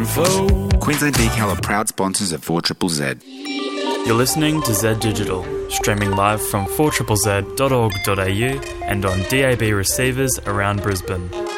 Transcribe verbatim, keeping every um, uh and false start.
info. Queensland Decal are proud sponsors of four Z Z Z. You're listening to Z Digital, streaming live from four Z Z Z dot org dot a u and on D A B receivers around Brisbane.